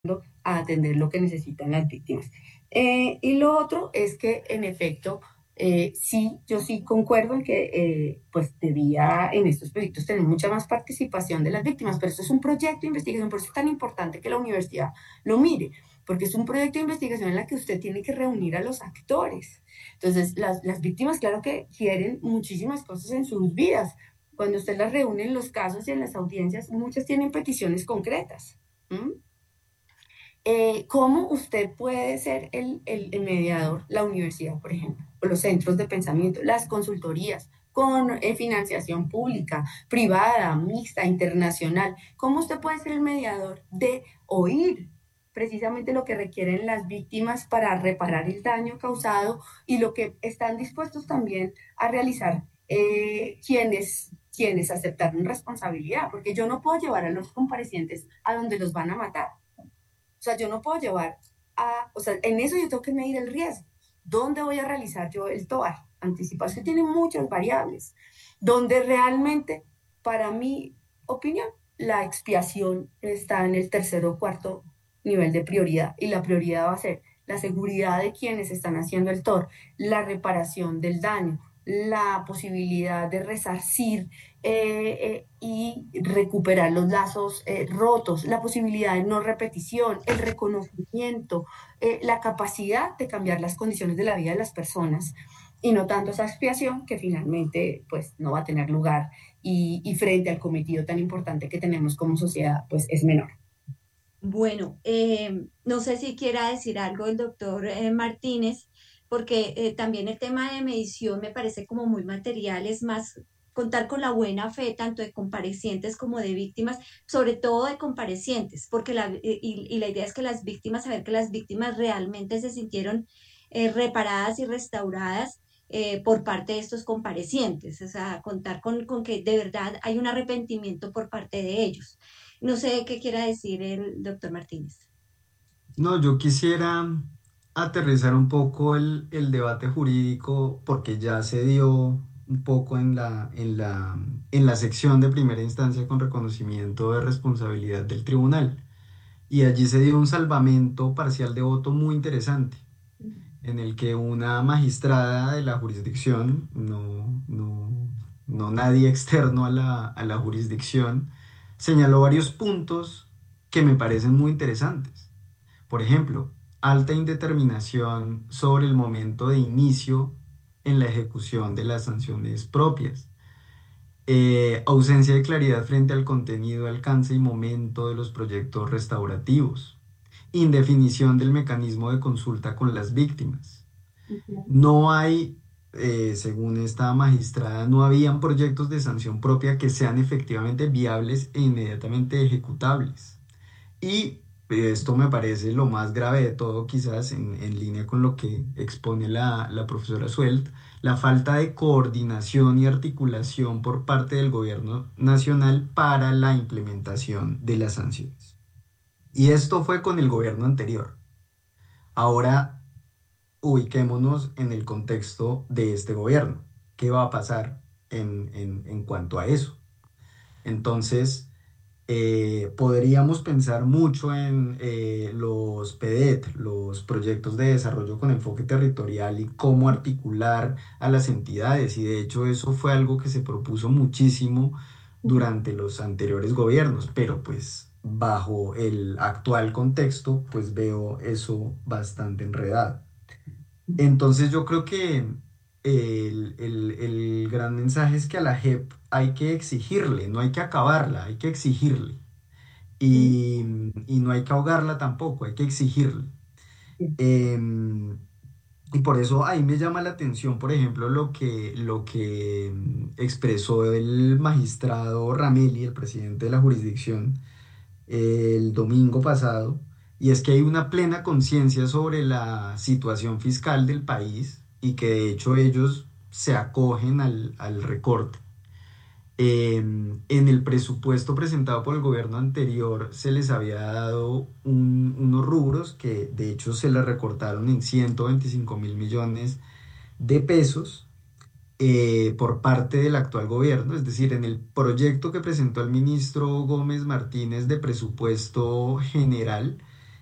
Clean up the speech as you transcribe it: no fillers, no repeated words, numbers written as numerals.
a atender lo que necesitan las víctimas. Y lo otro es que, en efecto, sí, yo sí concuerdo en que pues debía en estos proyectos tener mucha más participación de las víctimas, pero esto es un proyecto de investigación, por eso es tan importante que la universidad lo mire, porque es un proyecto de investigación en la que usted tiene que reunir a los actores. Entonces, las víctimas, claro que quieren muchísimas cosas en sus vidas. Cuando usted las reúne en los casos y en las audiencias, muchas tienen peticiones concretas. ¿M? ¿Cómo usted puede ser el mediador? La universidad, por ejemplo, o los centros de pensamiento, las consultorías con financiación pública, privada, mixta, internacional. ¿Cómo usted puede ser el mediador de oír precisamente lo que requieren las víctimas para reparar el daño causado y lo que están dispuestos también a realizar quienes aceptaron responsabilidad? Porque yo no puedo llevar a los comparecientes a donde los van a matar. O sea, yo no puedo llevar o sea, en eso yo tengo que medir el riesgo. ¿Dónde voy a realizar yo el TOAR? Anticipación tiene muchas variables, donde realmente, para mi opinión, la expiación está en el tercer o cuarto nivel de prioridad, y la prioridad va a ser la seguridad de quienes están haciendo el TOR, la reparación del daño, la posibilidad de resarcir y recuperar los lazos rotos, la posibilidad de no repetición, el reconocimiento, la capacidad de cambiar las condiciones de la vida de las personas y no tanto esa expiación que finalmente pues no va a tener lugar y frente al cometido tan importante que tenemos como sociedad pues es menor. Bueno, no sé si quiera decir algo el doctor Martínez, porque también el tema de medición me parece como muy material, es más contar con la buena fe tanto de comparecientes como de víctimas, sobre todo de comparecientes, porque y la idea es que las víctimas, saber que las víctimas realmente se sintieron reparadas y restauradas por parte de estos comparecientes, o sea, contar con que de verdad hay un arrepentimiento por parte de ellos. No sé qué quiera decir el doctor Martínez. No, yo quisiera aterrizar un poco el debate jurídico porque ya se dio un poco en la sección de primera instancia con reconocimiento de responsabilidad del tribunal. Y allí se dio un salvamento parcial de voto muy interesante, en el que una magistrada de la jurisdicción, no nadie externo a la jurisdicción, señaló varios puntos que me parecen muy interesantes. Por ejemplo, alta indeterminación sobre el momento de inicio en la ejecución de las sanciones propias. Ausencia de claridad frente al contenido, alcance y momento de los proyectos restaurativos. Indefinición del mecanismo de consulta con las víctimas. No hay, según esta magistrada, no habían proyectos de sanción propia que sean efectivamente viables e inmediatamente ejecutables. Y esto me parece lo más grave de todo, quizás en línea con lo que expone la profesora Suelt, la falta de coordinación y articulación por parte del gobierno nacional para la implementación de las sanciones. Y esto fue con el gobierno anterior. Ahora ubiquémonos en el contexto de este gobierno. ¿Qué va a pasar en cuanto a eso? Entonces, podríamos pensar mucho en los PDET, los proyectos de desarrollo con enfoque territorial y cómo articular a las entidades. Y de hecho eso fue algo que se propuso muchísimo durante los anteriores gobiernos, pero pues bajo el actual contexto, pues veo eso bastante enredado. Entonces yo creo que el gran mensaje es que a la JEP hay que exigirle, no hay que acabarla, hay que exigirle. Y no hay que ahogarla tampoco, hay que exigirle. Em, y por eso ahí me llama la atención, por ejemplo, lo que expresó el magistrado Ramelli, el presidente de la jurisdicción, el domingo pasado, y es que hay una plena conciencia sobre la situación fiscal del país y que de hecho ellos se acogen al recorte. En el presupuesto presentado por el gobierno anterior se les había dado unos rubros que de hecho se les recortaron en 125.000 millones de pesos por parte del actual gobierno, es decir, en el proyecto que presentó el ministro Gómez Martínez de presupuesto general,